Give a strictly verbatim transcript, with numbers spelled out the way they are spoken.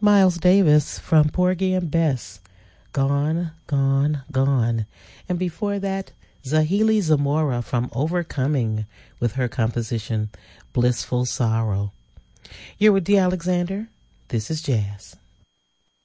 Miles Davis from Porgy and Bess, Gone, Gone, Gone. And before that, Zahili Zamora from Overcoming with her composition, Blissful Sorrow. You're with D. Alexander. This is Jazz.